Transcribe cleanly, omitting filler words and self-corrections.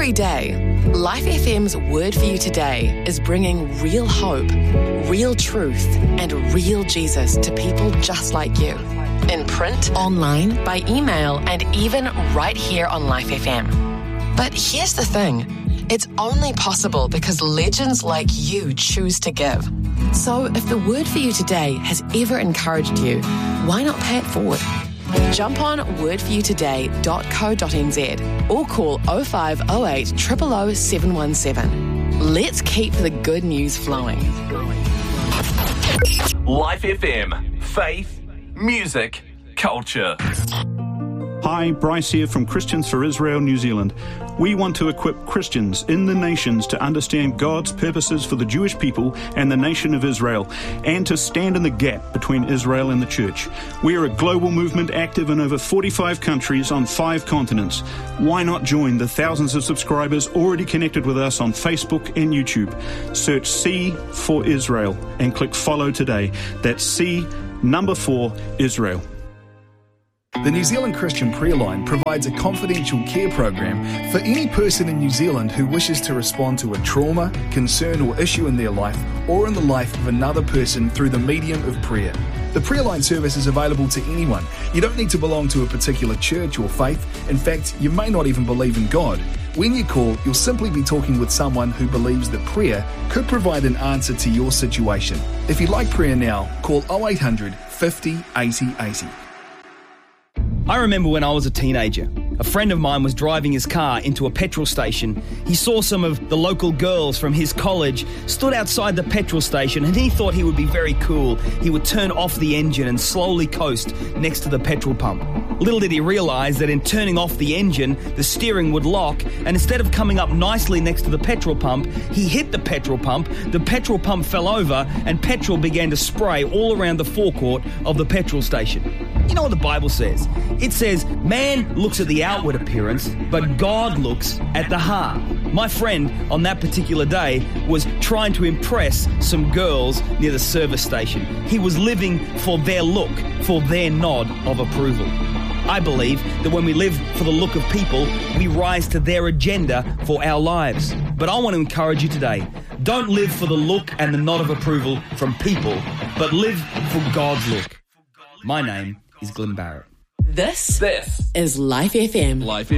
Every day, Life FM's Word for You Today is bringing real hope, real truth, and real Jesus to people just like you. In print, online, by email, and even right here on Life FM. But here's the thing. It's only possible because legends like you choose to give. So if the Word for You Today has ever encouraged you, why not pay it forward? Jump on wordforyoutoday.co.nz or call 0508 000 717. Let's keep the good news flowing. Life FM. Faith, music, culture. Hi, Bryce here from Christians for Israel, New Zealand. We want to equip Christians in the nations to understand God's purposes for the Jewish people and the nation of Israel, and to stand in the gap between Israel and the church. We are a global movement active in over 45 countries on 5 continents. Why not join the thousands of subscribers already connected with us on Facebook and YouTube? Search C for Israel and click follow today. That's C4 Israel. The New Zealand Christian Prayer Line provides a confidential care program for any person in New Zealand who wishes to respond to a trauma, concern or issue in their life or in the life of another person through the medium of prayer. The Prayer Line service is available to anyone. You don't need to belong to a particular church or faith. In fact, you may not even believe in God. When you call, you'll simply be talking with someone who believes that prayer could provide an answer to your situation. If you'd like prayer now, call 0800 50 80 80. I remember when I was a teenager, a friend of mine was driving his car into a petrol station. He saw some of the local girls from his college stood outside the petrol station and he thought he would be very cool. He would turn off the engine and slowly coast next to the petrol pump. Little did he realise that in turning off the engine, the steering would lock, and instead of coming up nicely next to the petrol pump, he hit the petrol pump fell over, and petrol began to spray all around the forecourt of the petrol station. You know what the Bible says? It says, man looks at the outward appearance, but God looks at the heart. My friend on that particular day was trying to impress some girls near the service station. He was living for their look, for their nod of approval. I believe that when we live for the look of people, we rise to their agenda for our lives. But I want to encourage you today, don't live for the look and the nod of approval from people, but live for God's look. My name is Glenn Barrett. This is Life FM. Life